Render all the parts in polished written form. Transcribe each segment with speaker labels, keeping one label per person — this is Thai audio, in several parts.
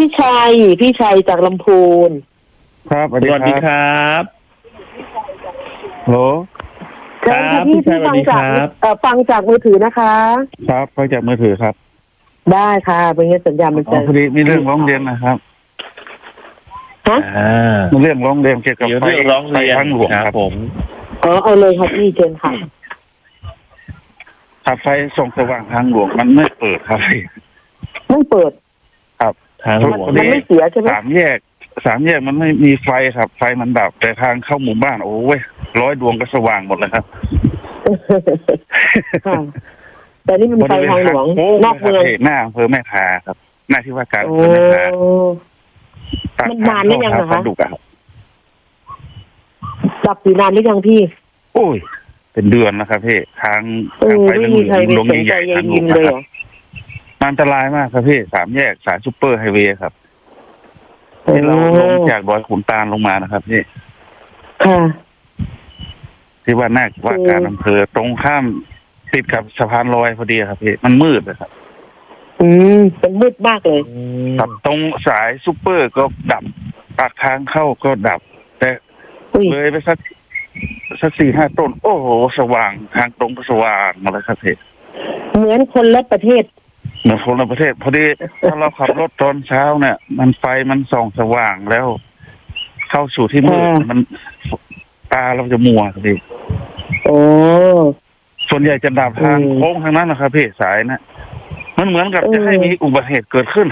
Speaker 1: พี่ชัยจากลำพูน
Speaker 2: ครับสวัสดีครับโหล
Speaker 1: ครับพี่ฟังจากฟังจากมือถือนะคะ
Speaker 2: ครับฟังจากมือถือครับ
Speaker 1: ได้ค่ะเป็นไงสัญญาณมันจะ
Speaker 2: พอดีมีเรื่องร้องเรียนนะครับ
Speaker 1: ฮะ
Speaker 2: มีเรื่องร้องเรียนเกี่ยวกับไฟทางหลวงครับผม
Speaker 1: เอาเลยครับพี่เชิญค่ะ
Speaker 2: ขับไฟส่องสว่างทางหลวงมันไม่เปิดครับ
Speaker 1: ไม่เปิด
Speaker 2: ครับ
Speaker 1: ทางหลวงมันไม่เสียใช่ไหม
Speaker 2: สามแยกมันไม่มีไฟครับไฟมันดับแต่ทางเข้าหมู่บ้านโอ้ย100 ดวงก็สว่างหมดเลยครับ
Speaker 1: แต่นี่มันไฟทางหลวงนอกเมือง
Speaker 2: หน้าอำเภอแม่ทาครับหน้าที่ว่าการอำเภอแม่ทา
Speaker 1: มันนานหรือยังนะคะ
Speaker 2: ดั
Speaker 1: บอยู่นานหรือยังพี่
Speaker 2: โอ้ยเป็นเดือนนะครับพี่ทางไฟเรื่องลงใหญ่ๆทางหลวงนะครับอันตรายมากครับพี่3 แยกสายซุปเปอร์ไฮเวย์ครับที่เราลงจากดอยขุนตาลลงมานะครับพี่ที่ว่าหน้าว่าการอำเภอตรงข้ามติดกับสะพานลอยพอดีครับพี่มันมืดเลยครับ
Speaker 1: เป็นมืดมากเลย
Speaker 2: ครับตรงสายซุปเปอร์ก็ดับปากทางเข้าก็ดับแต่เลยไปสัก 4-5 ต้นโอ้โหสว่างทางตรงก็สว่างมาเลยครับพี่
Speaker 1: เหมือนคนละประเทศ
Speaker 2: เหมือนคนละประเทศพอดีถ้าเราขับรถตอนเช้าเนี่ยมันไฟมันส่องสว่างแล้วเข้าสู่ที่มืดมันตาเราจะมัวครับพี่ส่วนใหญ่จะดับทางโค้งทางนั้นนะครับพี่สายนะมันเหมือนกับจะให้มีอุบัติเหตุเกิดขึ้น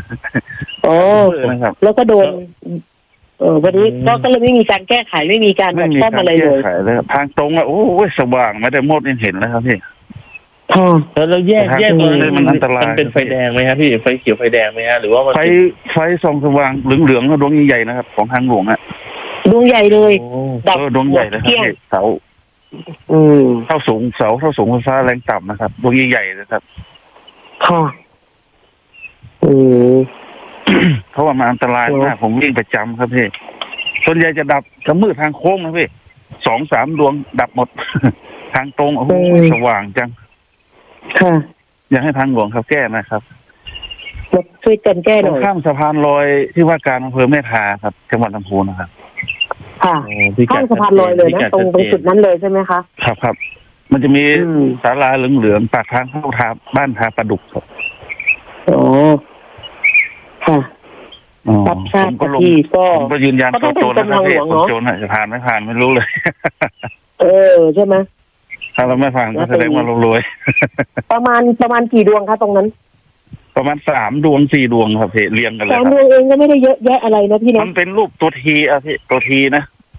Speaker 1: แล้วก็โดนวันนี้ก็เลยไม่มีการแก้ไขไม่มีการแบบซ่อมอะไรเลย
Speaker 2: ทางตรงโอ้ยสว่างไม่ได้มดยังเห็นเลยครับพี่
Speaker 3: แล้วแยกตัวนี้มันอันตรายมันเป็นไฟแดงไหมครับพี่ไฟเขียวไฟแดงไหมฮะหรือว่า
Speaker 2: ไฟส่องสว่างเหลืองๆดวงใหญ่ๆนะครับของทางหลวง
Speaker 1: ดวงใหญ่เลย
Speaker 2: ดวงใหญ่เลยครับพี่เสาเท่าสูงไฟฟ้าแรงต่ำนะครับดวงใหญ่ๆนะครับเพราะว่ามันอันตรายมากผมวิ่งประจำครับพี่ส่วนใหญ่จะดับกระมืดทางโค้งนะพี่2-3 ดวงดับหมดทางตรงโอ้โหสว่างจังอยากให้ทางหลวงเขาแก้นะครับ
Speaker 1: ช่วยกันแก้หน่อย
Speaker 2: ข้ามสะพานลอยที่ว่าการอำเภอแม่ทาครับจังหวัดลำพูนนะครับ
Speaker 1: ข้ามสะพานลอยเลยนะตรงจุดนั้นเลยใช่ไหมคะ
Speaker 2: ครับมันจะมีศาลาเหลืองๆปากทางเข้าทาบ้านทาปลาดุกครับ
Speaker 1: รับทราบที่
Speaker 2: ผมก็ยืนยันตัวตนนะครับพี่คนโจรจะผ่านไม่ผ่านไม่รู้เลย
Speaker 1: ใช่ไหม
Speaker 2: ถ้าเราไม่ผ่านก็แสดงว่าเรารวย
Speaker 1: ประมาณกี่ดวงคะตรงนั้น
Speaker 2: ประมาณ3 ดวง 4 ดวงครับพี่เรียงกันเลย
Speaker 1: 3 ดวงเองก็ไม่ได้เยอะแยะอะไรนะพี่นะ
Speaker 2: มันเป็นรูปตัวทีพี่ตัวทีนะ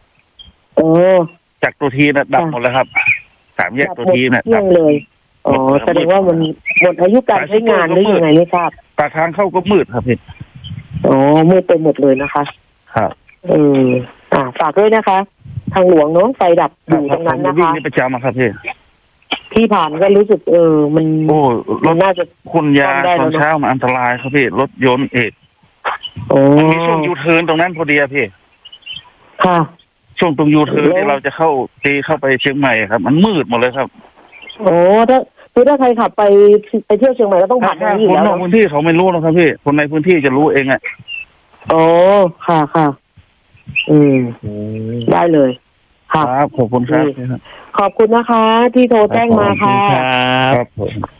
Speaker 2: จากตัวทีนะดับหมดแล้วครับ3 แยกตัวทีนะ
Speaker 1: ดับเลยแสดงว่ามันหมดอายุการใช้งานหรือยังไงไม่ทราบ
Speaker 2: ปากทางเข้าก็มืดครับพี่
Speaker 1: มืดไปหมดเลยนะคะ
Speaker 2: ครับ
Speaker 1: ฝากด้วยนะคะทางหลวงเนาะไฟดับอยู่ตรงนั้นนะคะ
Speaker 2: วิ่งประจำครับ
Speaker 1: พี่ผ่านก็รู้สึกมัน
Speaker 2: รถน่าจะคุณยาตอนเช้ามันอันตรายครับพี่รถยนต์มีช่วงยูเทิร์นตรงนั้นพอดีพี่ช่วงตรงยูเทิร์นที่เราจะเข้าไปเชียงใหม่ครับมันมืดหมดเลยครับ
Speaker 1: ถ้าใครขับไปเที่ยวเชียงใหม่ก็ต้องผ่านทางนี้อยู่แล้ว
Speaker 2: คนนอกพื้นที่เขาไม่รู้นะครับพี่คนในพื้นที่จะรู้เอง
Speaker 1: ค่ะได้เลย
Speaker 2: ครับขอบคุณครับ
Speaker 1: ขอบคุณนะคะที่โทรแจ้งมาค่ะ
Speaker 2: ครับผม